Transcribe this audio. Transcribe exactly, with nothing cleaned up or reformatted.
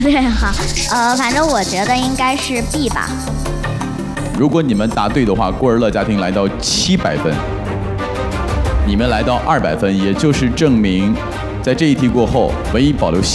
对，好，呃，反正我觉得应该是 B 吧。 如果你们答对的话，郭尔乐家庭来到七百分，你们来到二百分，也就是证明，在这一题过后，唯一保留